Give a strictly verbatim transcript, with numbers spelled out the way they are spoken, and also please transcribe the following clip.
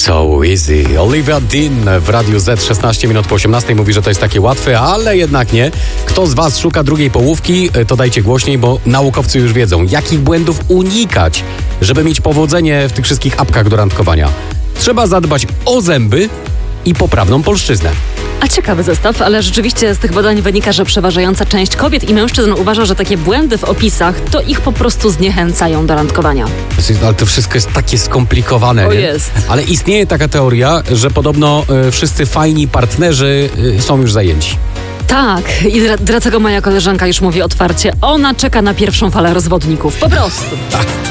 So easy. Olivia Dean w Radiu Z szesnaście minut po osiemnastej mówi, że to jest takie łatwe, ale jednak nie. Kto z was szuka drugiej połówki, to dajcie głośniej, bo naukowcy już wiedzą, jakich błędów unikać, żeby mieć powodzenie w tych wszystkich apkach do randkowania. Trzeba zadbać o zęby i poprawną polszczyznę. A ciekawy zestaw, ale rzeczywiście z tych badań wynika, że przeważająca część kobiet i mężczyzn uważa, że takie błędy w opisach to ich po prostu zniechęcają do randkowania. Ale to wszystko jest takie skomplikowane, O nie? jest. Ale istnieje taka teoria, że podobno y, wszyscy fajni partnerzy y, są już zajęci. Tak, i dra- dlaczego moja koleżanka już mówi otwarcie? Ona czeka na pierwszą falę rozwodników. Po prostu. Tak.